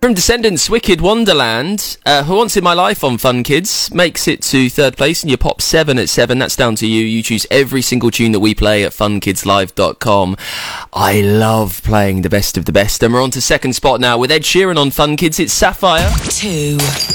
From Descendants, Wicked Wonderland, Who Wants In My Life on Fun Kids makes it to third place, and your Pop 7 at 7. That's down to you. You choose every single tune that we play at funkidslive.com. I love playing the best of the best, and we're on to second spot now with Ed Sheeran on Fun Kids. It's Sapphire. 2.